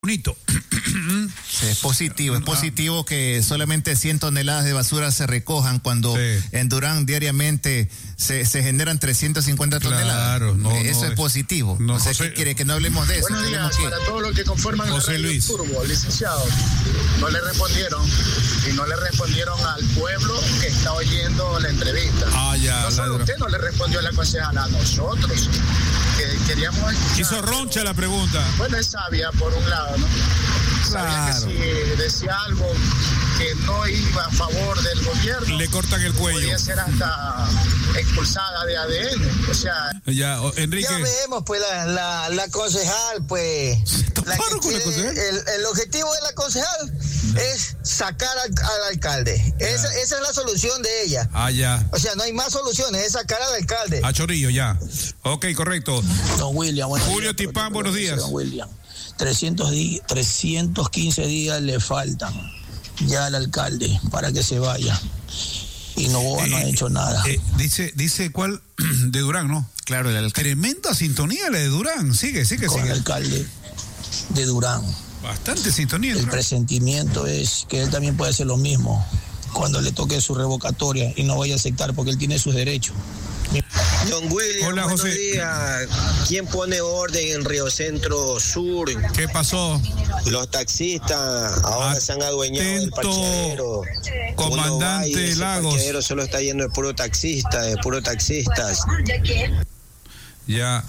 Bonito. Sí, es positivo que solamente 100 toneladas de basura se recojan cuando en Durán diariamente se generan 350 toneladas. Claro, eso es positivo. No, o sea, José, ¿qué quiere? Que no hablemos de eso. Buenos días para todos los que conforman José el Luis Turbo, licenciado. No le respondieron y no le respondieron al pueblo que está oyendo la entrevista. Ya. No solo usted no le respondió a la concejala, a nosotros que queríamos... Hizo roncha la pregunta. Bueno, es sabia por un lado, ¿no? Sabía que si decía algo que no iba a favor del gobierno, le cortan el cuello. Podría ser hasta expulsada de ADN. O sea, Enrique. Ya vemos, pues, la concejal, pues. El objetivo de la concejal es sacar al alcalde. Esa es la solución de ella. Ya. O sea, no hay más soluciones, es sacar al alcalde. A Chorillo, ya. Ok, correcto. Don William, Julio Tipán, buenos días. Don William, 315 días le faltan ya al alcalde para que se vaya. Y no ha hecho nada. Dice cuál, de Durán, ¿no? Claro, el alcalde. Tremenda sintonía la de Durán. Sigue. Con el alcalde de Durán. Bastante sintonía. El presentimiento es que él también puede hacer lo mismo cuando le toque su revocatoria y no vaya a aceptar porque él tiene sus derechos. Don William, hola, buenos José. días. ¿Quién pone orden en Río Centro Sur? ¿Qué pasó? Los taxistas ahora se han adueñado del parqueadero. Comandante Lagos. El parqueadero solo está lleno de puro taxista, de puro taxistas. Ya.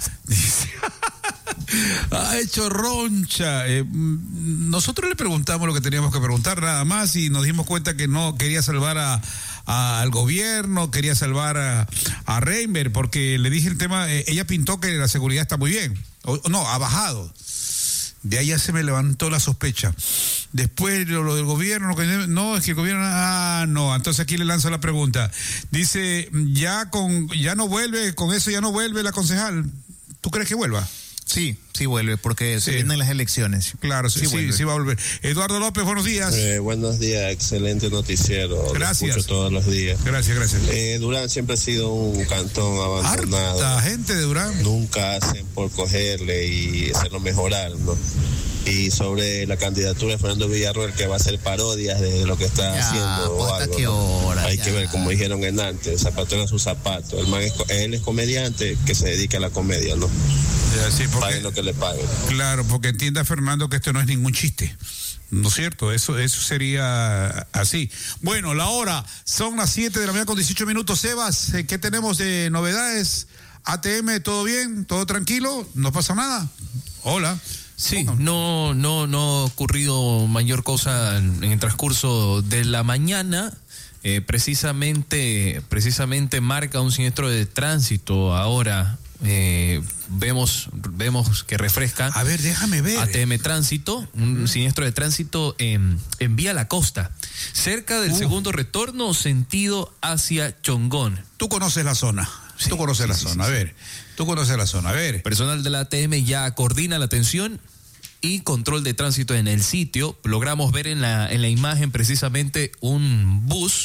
Ha hecho roncha. Nosotros le preguntamos lo que teníamos que preguntar nada más y nos dimos cuenta que no quería salvar al gobierno, quería salvar a Reimer, porque le dije el tema, ella pintó que la seguridad está muy bien. No, ha bajado. De ahí ya se me levantó la sospecha. Después lo del gobierno, no, es que el gobierno, no, entonces aquí le lanzo la pregunta. Dice, ya no vuelve, con eso ya no vuelve la concejal. ¿Tú crees que vuelva? Sí vuelve, porque se vienen las elecciones. Claro, sí va a volver. Eduardo López, buenos días. Buenos días, excelente noticiero. Gracias. Lo escucho todos los días. Gracias. Durán siempre ha sido un cantón abandonado. Harta gente de Durán. Nunca hacen por cogerle y hacerlo mejorar, ¿no? Y sobre la candidatura de Fernando Villarroel, que va a hacer parodias de lo que está haciendo o algo, qué hora, hay que ver, como dijeron en antes, zapatero en sus zapatos. Él es comediante que se dedica a la comedia, ¿no? Sí, paguen lo que le paguen. Claro, porque entienda Fernando que esto no es ningún chiste. ¿No es cierto? Eso sería así. Bueno, la hora son las 7 de la mañana con 18 minutos. Sebas, ¿qué tenemos de novedades? ATM, ¿todo bien? ¿Todo tranquilo? ¿No pasa nada? Hola. Sí, no ha ocurrido mayor cosa en el transcurso de la mañana. Precisamente marca un siniestro de tránsito ahora. Vemos que refresca. A ver, déjame ver. ATM Tránsito, un siniestro de tránsito en Vía La Costa, cerca del segundo retorno, sentido hacia Chongón. Tú conoces la zona. Sí, tú conoces la zona. A ver, tú conoces la zona. A ver. Personal de la ATM ya coordina la atención y control de tránsito en el sitio. Logramos ver en la imagen precisamente un bus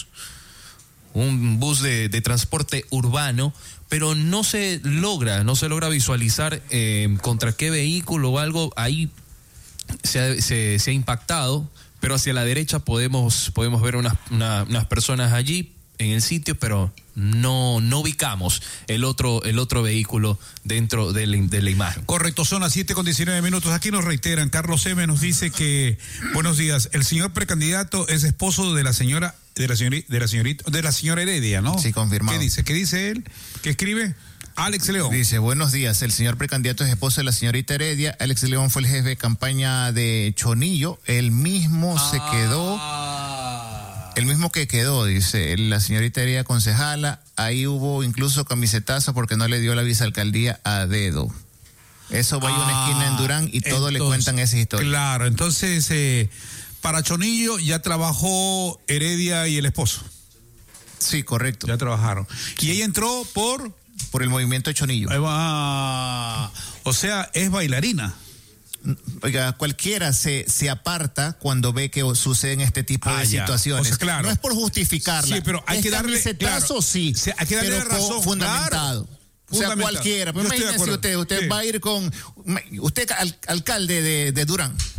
de transporte urbano, pero no se logra visualizar contra qué vehículo o algo ahí se ha impactado, pero hacia la derecha podemos ver unas personas allí en el sitio, pero no ubicamos el otro vehículo dentro de la imagen. Correcto, son las 7:19. Aquí nos reiteran, Carlos M. nos dice que, buenos días, el señor precandidato es esposo de la señora Heredia, ¿no? Sí, confirmado. ¿Qué dice él? ¿Qué escribe? Alex León. Dice, buenos días, el señor precandidato es esposo de la señorita Heredia. Alex León fue el jefe de campaña de Chonillo. Él mismo se quedó. El mismo que quedó, dice, la señorita Heredia concejala. Ahí hubo incluso camisetazo porque no le dio la vicealcaldía a dedo. Eso va a una esquina en Durán y todo le cuentan esa historia. Claro, entonces, para Chonillo ya trabajó Heredia y el esposo. Sí, correcto. Ya trabajaron. Y ella entró por el movimiento de Chonillo. O sea, es bailarina. Oiga, cualquiera se aparta cuando ve que suceden este tipo de situaciones. O sea, claro. No es por justificarla. Sí, pero hay que darle camisetazo, sí. Hay que darle razón. Fundamentado. Claro. O sea, cualquiera. Imagínese usted va a ir con... Usted, alcalde de Durán.